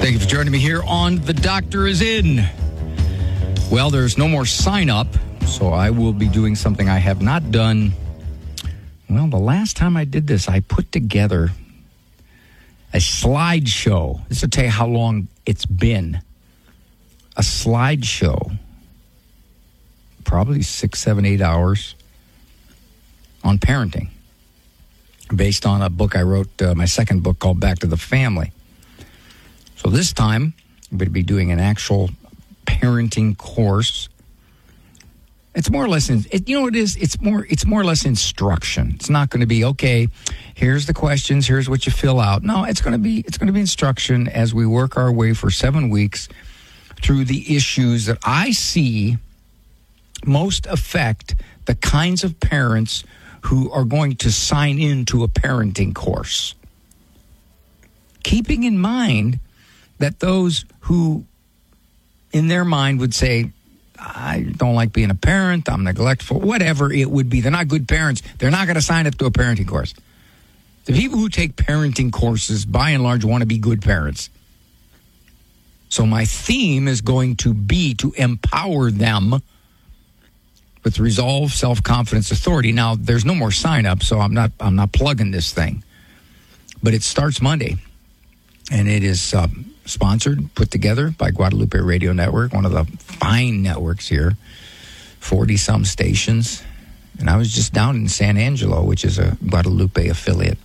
Thank you for joining me here on The Doctor Is In. Well, there's no more sign up, so I will be doing something I have not done. Well, the last time I did this, I put together a slideshow. This will tell you how long it's been. A slideshow, probably 6, 7, 8 hours on parenting, based on a book I wrote, my second book called Back to the Family. So this time, I'm going to be doing an actual parenting course. It's more or less, you know what it is? It's more or less instruction. It's not going to be, okay, here's the questions, here's what you fill out. No, it's going to be instruction as we work our way for 7 weeks through the issues that I see most affect the kinds of parents who are going to sign into a parenting course. Keeping in mind that those who, in their mind, would say, I don't like being a parent, I'm neglectful, whatever it would be. They're not good parents. They're not going to sign up to a parenting course. The people who take parenting courses, by and large, want to be good parents. So my theme is going to be to empower them with resolve, self-confidence, authority. Now, there's no more sign-up, so I'm not plugging this thing. But it starts Monday, and it is sponsored, put together by Guadalupe Radio Network, one of the fine networks here, 40-some stations. And I was just down in San Angelo, which is a Guadalupe affiliate.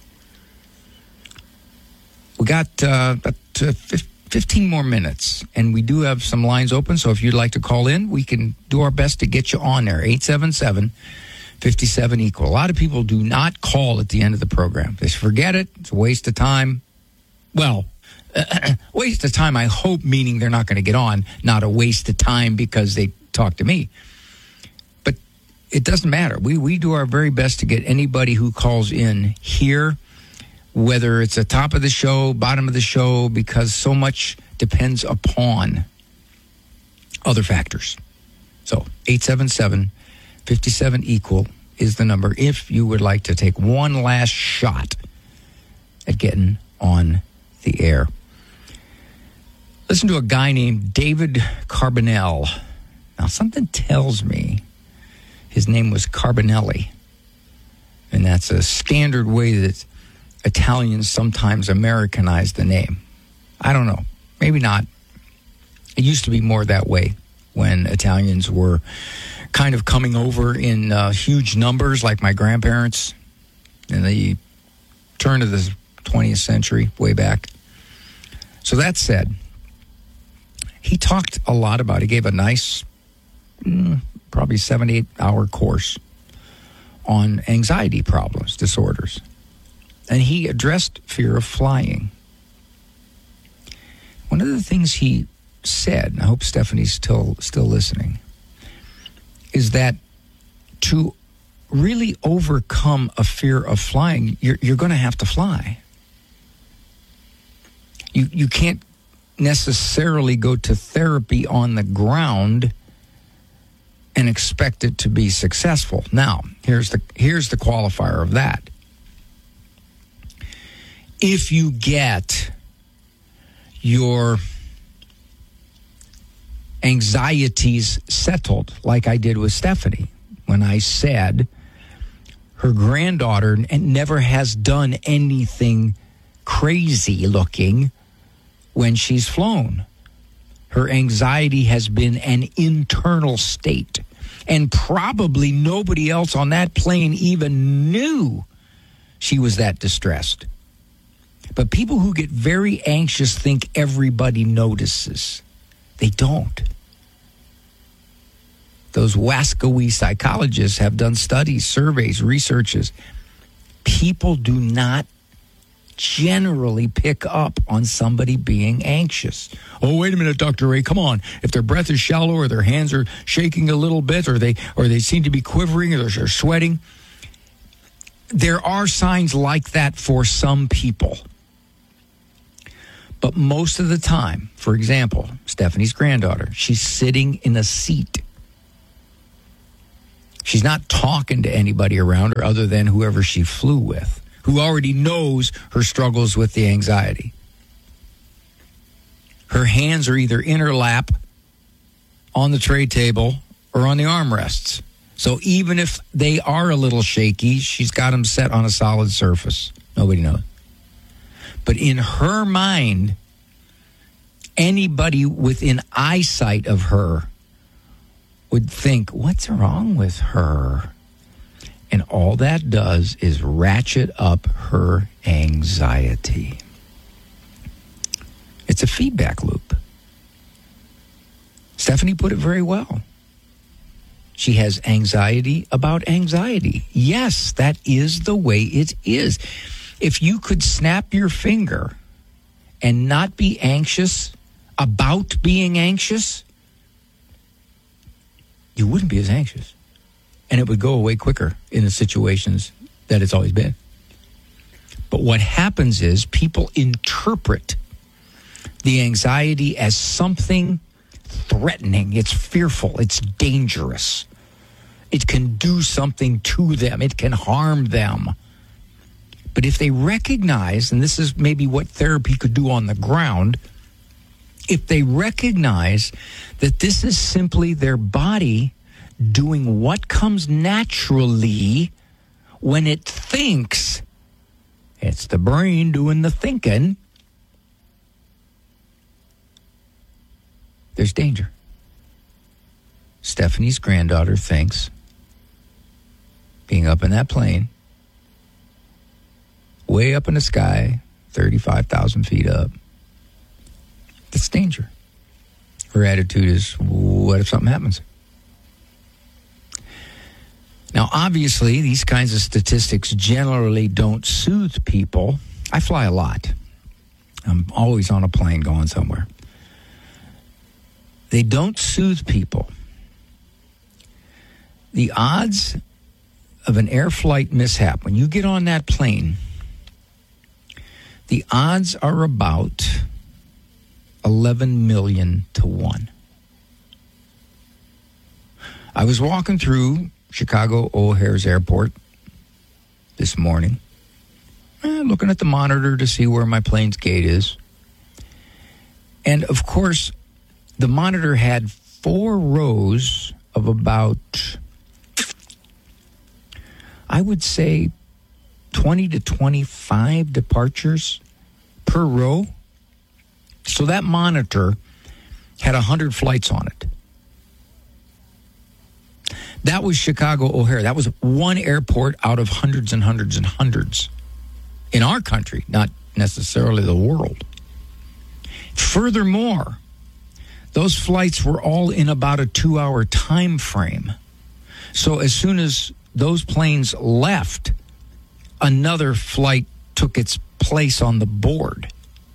We got about 15 more minutes, and we do have some lines open, so if you'd like to call in, we can do our best to get you on there. 877-57-EQUAL. A lot of people do not call at the end of the program. They forget it. It's a waste of time. Well, waste of time, I hope, meaning they're not going to get on, not a waste of time because they talk to me. But it doesn't matter. We do our very best to get anybody who calls in here, whether it's the top of the show, bottom of the show, because so much depends upon other factors. So 877-57-EQUAL is the number if you would like to take one last shot at getting on the air. Listen to a guy named David Carbonell. Now, something tells me his name was Carbonelli, and that's a standard way that Italians sometimes Americanize the name. I don't know. Maybe not. It used to be more that way when Italians were kind of coming over in huge numbers, like my grandparents in the turn of the 20th century, way back. So that said, he talked a lot about, he gave a nice, probably 7, 8 hour course on anxiety problems, disorders. And he addressed fear of flying. One of the things he said, and I hope Stephanie's still listening, is that to really overcome a fear of flying, you're going to have to fly. You can't necessarily go to therapy on the ground and expect it to be successful. Now, here's the qualifier of that. If you get your anxieties settled, like I did with Stephanie, when I said her granddaughter never has done anything crazy looking when she's flown. Her anxiety has been an internal state, and probably nobody else on that plane even knew she was that distressed. But people who get very anxious think everybody notices. They don't. Those wascally psychologists have done studies, surveys, researches. People do not generally pick up on somebody being anxious. Oh, wait a minute, Dr. Ray, come on. If their breath is shallow or their hands are shaking a little bit or they seem to be quivering or they're sweating, there are signs like that for some people. But most of the time, for example, Stephanie's granddaughter, she's sitting in a seat. She's not talking to anybody around her other than whoever she flew with, who already knows her struggles with the anxiety. Her hands are either in her lap, on the tray table, or on the armrests. So even if they are a little shaky, she's got them set on a solid surface. Nobody knows. But in her mind, anybody within eyesight of her would think, what's wrong with her? And all that does is ratchet up her anxiety. It's a feedback loop. Stephanie put it very well. She has anxiety about anxiety. Yes, that is the way it is. If you could snap your finger and not be anxious about being anxious, you wouldn't be as anxious. And it would go away quicker in the situations that it's always been. But what happens is people interpret the anxiety as something threatening. It's fearful. It's dangerous. It can do something to them. It can harm them. But if they recognize, and this is maybe what therapy could do on the ground, if they recognize that this is simply their body doing what comes naturally when it thinks, it's the brain doing the thinking, there's danger. Stephanie's granddaughter thinks being up in that plane, way up in the sky, 35,000 feet up, that's danger. Her attitude is, what if something happens? Now, obviously, these kinds of statistics generally don't soothe people. I fly a lot. I'm always on a plane going somewhere. They don't soothe people. The odds of an air flight mishap, when you get on that plane, the odds are about 11 million to 1. I was walking through Chicago O'Hare's Airport this morning, looking at the monitor to see where my plane's gate is. And, of course, the monitor had 4 rows of about, I would say, 20 to 25 departures per row. So that monitor had 100 flights on it. That was Chicago O'Hare. That was one airport out of hundreds and hundreds and hundreds in our country, not necessarily the world. Furthermore, those flights were all in about a 2-hour time frame. So as soon as those planes left, another flight took its place on the board.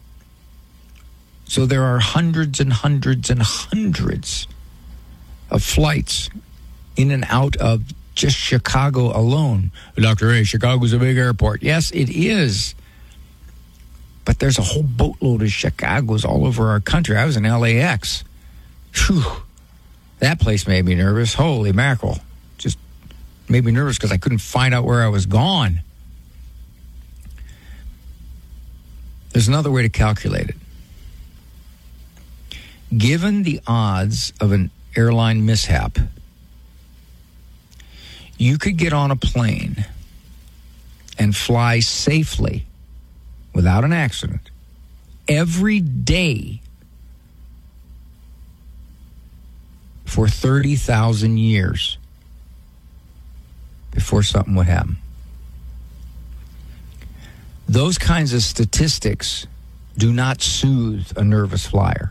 So there are hundreds and hundreds and hundreds of flights in and out of just Chicago alone. Dr. A, Chicago's a big airport. Yes, it is. But there's a whole boatload of Chicagos all over our country. I was in LAX. Whew. That place made me nervous. Holy mackerel. Just made me nervous because I couldn't find out where I was gone. There's another way to calculate it. Given the odds of an airline mishap, you could get on a plane and fly safely without an accident every day for 30,000 years before something would happen. Those kinds of statistics do not soothe a nervous flyer.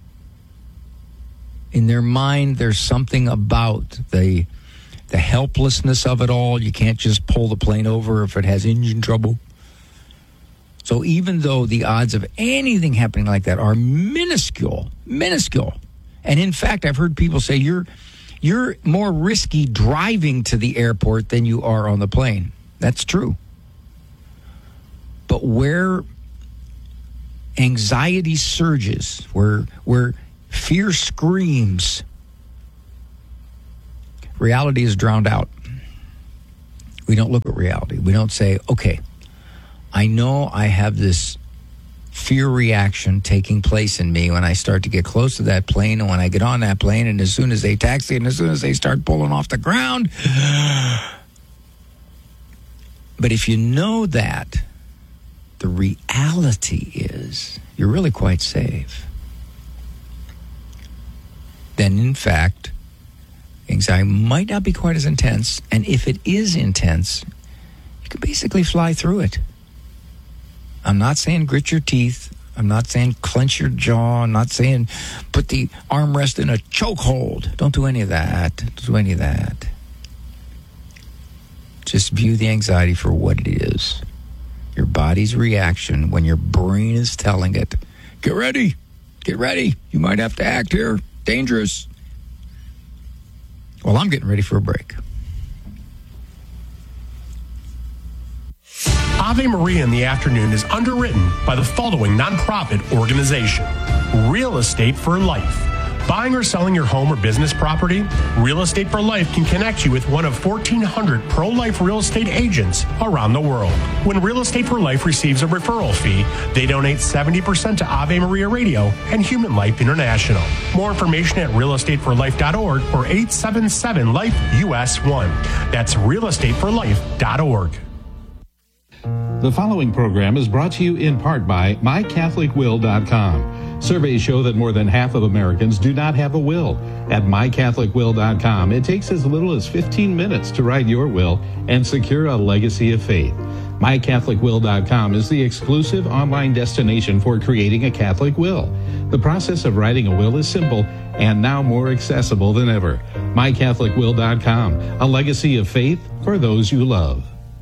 In their mind, there's something about the helplessness of it all. You can't just pull the plane over if it has engine trouble. So even though the odds of anything happening like that are minuscule, and in fact, I've heard people say you're more risky driving to the airport than you are on the plane. That's true. But where anxiety surges, where fear screams, reality is drowned out. We don't look at reality. We don't say, okay, I know I have this fear reaction taking place in me when I start to get close to that plane, and when I get on that plane, and as soon as they taxi, and as soon as they start pulling off the ground. But if you know that, the reality is you're really quite safe, then in fact, anxiety might not be quite as intense, and if it is intense, you can basically fly through it. I'm not saying grit your teeth. I'm not saying clench your jaw. I'm not saying put the armrest in a chokehold. Don't do any of that. Don't do any of that. Just view the anxiety for what it is. Your body's reaction when your brain is telling it, get ready, get ready. You might have to act here. Dangerous. Well, I'm getting ready for a break. Ave Maria in the Afternoon is underwritten by the following nonprofit organization: Real Estate for Life. Buying or selling your home or business property? Real Estate for Life can connect you with one of 1,400 pro-life real estate agents around the world. When Real Estate for Life receives a referral fee, they donate 70% to Ave Maria Radio and Human Life International. More information at realestateforlife.org or 877-LIFE-US1. That's realestateforlife.org. The following program is brought to you in part by MyCatholicWill.com. Surveys show that more than half of Americans do not have a will. At MyCatholicWill.com, it takes as little as 15 minutes to write your will and secure a legacy of faith. MyCatholicWill.com is the exclusive online destination for creating a Catholic will. The process of writing a will is simple and now more accessible than ever. MyCatholicWill.com, a legacy of faith for those you love.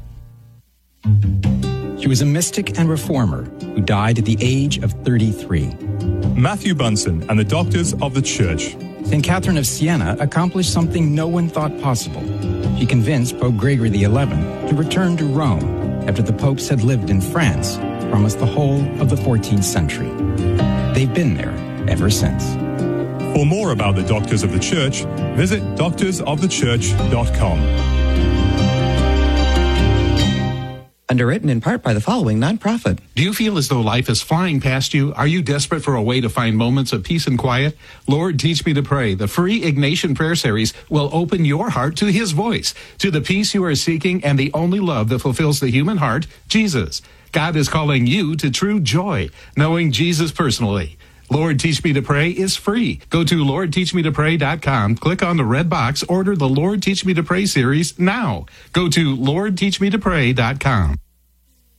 She was a mystic and reformer who died at the age of 33. Matthew Bunsen and the Doctors of the Church. St. Catherine of Siena accomplished something no one thought possible. She convinced Pope Gregory XI to return to Rome after the popes had lived in France for almost the whole of the 14th century. They've been there ever since. For more about the Doctors of the Church, visit doctorsofthechurch.com. Underwritten in part by the following nonprofit. Do you feel as though life is flying past you? Are you desperate for a way to find moments of peace and quiet? Lord, Teach Me to Pray, the free Ignatian prayer series, will open your heart to His voice, to the peace you are seeking and the only love that fulfills the human heart, Jesus. God is calling you to true joy, knowing Jesus personally. Lord, Teach Me to Pray is free. Go to LordTeachMeToPray.com, click on the red box, order the Lord, Teach Me to Pray series now. Go to LordTeachMeToPray.com.